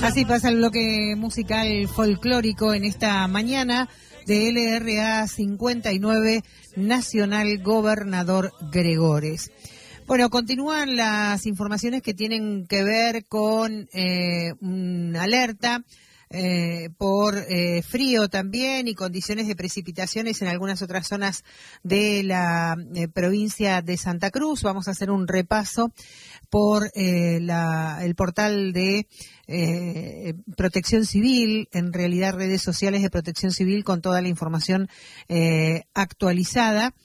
Así pasa el bloque musical folclórico en esta mañana de LRA 59 Nacional Gobernador Gregores. Bueno, continúan las informaciones que tienen que ver con una alerta por frío también y condiciones de precipitaciones en algunas otras zonas de la provincia de Santa Cruz. Vamos a hacer un repaso por el portal de Protección Civil, en realidad redes sociales de Protección Civil, con toda la información actualizada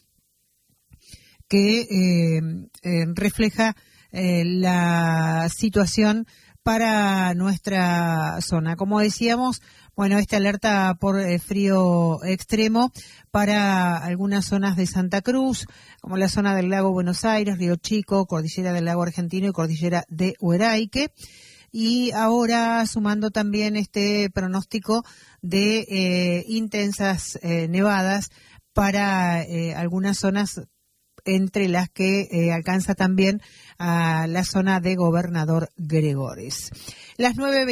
que refleja la situación para nuestra zona. Como decíamos, bueno, esta alerta por frío extremo para algunas zonas de Santa Cruz, como la zona del Lago Buenos Aires, Río Chico, Cordillera del Lago Argentino y Cordillera de Hueraique. Y ahora sumando también este pronóstico de intensas nevadas para algunas zonas, entre las que alcanza también a la zona de Gobernador Gregores. Las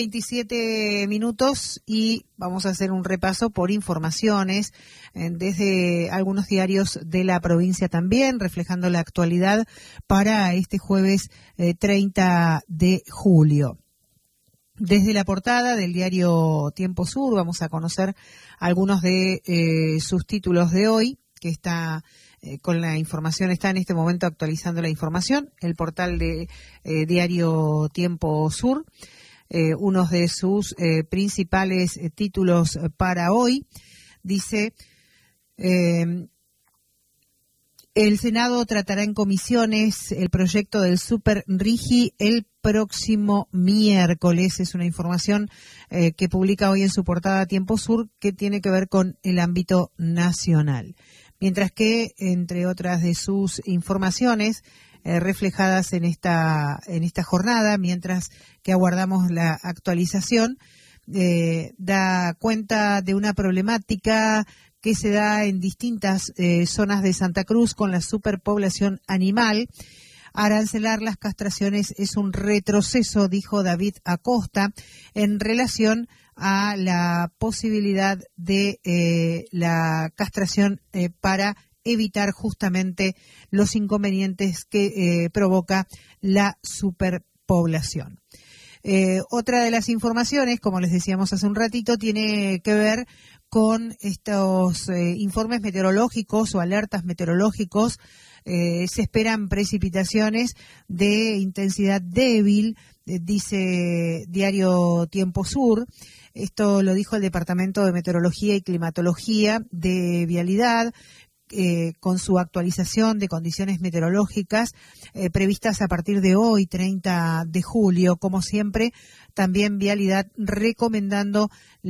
9:27 y vamos a hacer un repaso por informaciones desde algunos diarios de la provincia también, reflejando la actualidad para este jueves 30 de julio. Desde la portada del diario Tiempo Sur vamos a conocer algunos de sus títulos de hoy, que está con la información, está en este momento actualizando la información, el portal de diario Tiempo Sur, uno de sus principales títulos para hoy, dice: el Senado tratará en comisiones el proyecto del Super RIGI el próximo miércoles. Es una información que publica hoy en su portada Tiempo Sur, que tiene que ver con el ámbito nacional. Mientras que, entre otras de sus informaciones reflejadas en esta jornada, mientras que aguardamos la actualización, da cuenta de una problemática que se da en distintas zonas de Santa Cruz con la superpoblación animal. Arancelar las castraciones es un retroceso, dijo David Acosta, en relación a la posibilidad de la castración para evitar justamente los inconvenientes que provoca la superpoblación. Otra de las informaciones, como les decíamos hace un ratito, tiene que ver con estos informes meteorológicos o alertas meteorológicos. Se esperan precipitaciones de intensidad débil, dice diario Tiempo Sur. Esto lo dijo el Departamento de Meteorología y Climatología de Vialidad, con su actualización de condiciones meteorológicas previstas a partir de hoy, 30 de julio. Como siempre, también Vialidad recomendando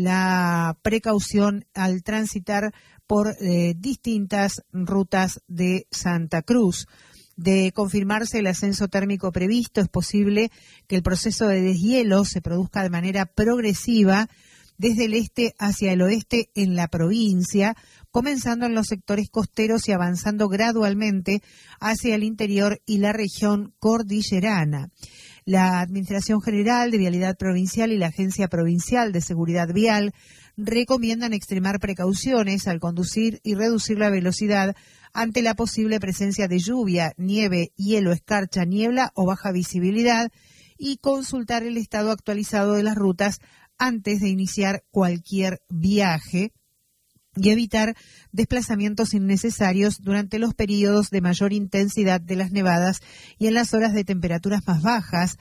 la precaución al transitar por distintas rutas de Santa Cruz. De confirmarse el ascenso térmico previsto, es posible que el proceso de deshielo se produzca de manera progresiva desde el este hacia el oeste en la provincia, comenzando en los sectores costeros y avanzando gradualmente hacia el interior y la región cordillerana. La Administración General de Vialidad Provincial y la Agencia Provincial de Seguridad Vial recomiendan extremar precauciones al conducir y reducir la velocidad ante la posible presencia de lluvia, nieve, hielo, escarcha, niebla o baja visibilidad, y consultar el estado actualizado de las rutas antes de iniciar cualquier viaje y evitar desplazamientos innecesarios durante los periodos de mayor intensidad de las nevadas y en las horas de temperaturas más bajas,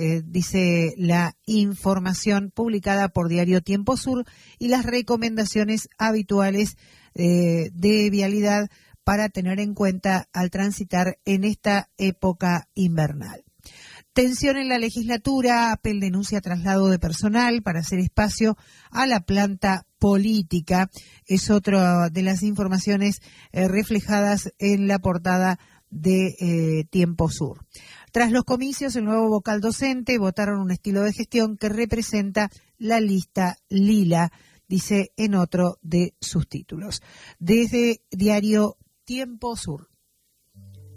dice la información publicada por Diario Tiempo Sur, y las recomendaciones habituales de vialidad para tener en cuenta al transitar en esta época invernal. Tensión en la legislatura, APEL denuncia traslado de personal para hacer espacio a la planta política. Es otra de las informaciones reflejadas en la portada de Tiempo Sur. Tras los comicios, el nuevo vocal docente votaron un estilo de gestión que representa la lista lila, dice en otro de sus títulos. Desde Diario Tiempo Sur.